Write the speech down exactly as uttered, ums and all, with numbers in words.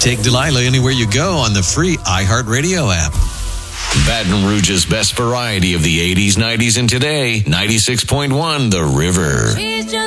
Take Delilah anywhere you go on the free iHeartRadio app. Baton Rouge's best variety of the eighties, nineties, and today. ninety-six point one The River.